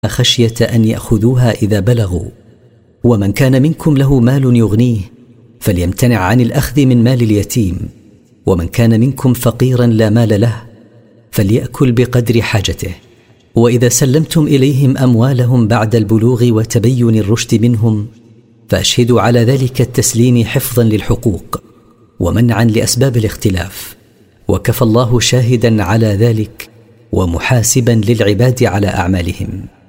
خشية أن يأخذوها إذا بلغوا. ومن كان منكم له مال يغنيه فليمتنع عن الأخذ من مال اليتيم، ومن كان منكم فقيرا لا مال له فليأكل بقدر حاجته. وإذا سلمتم إليهم أموالهم بعد البلوغ وتبين الرشد منهم فأشهدوا على ذلك التسليم حفظا للحقوق ومنعا لأسباب الاختلاف، وكفى الله شاهدا على ذلك ومحاسبا للعباد على أعمالهم.